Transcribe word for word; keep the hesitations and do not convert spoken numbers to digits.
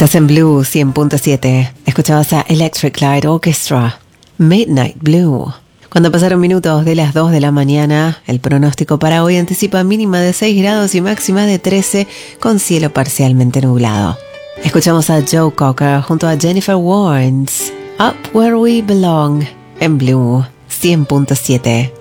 Estás en Blue cien punto siete. Escuchabas a Electric Light Orchestra, Midnight Blue. Cuando pasaron minutos de las dos de la mañana, el pronóstico para hoy anticipa mínima de seis grados y máxima de trece, con cielo parcialmente nublado. Escuchamos a Joe Cocker junto a Jennifer Warnes, Up Where We Belong, en Blue cien punto siete.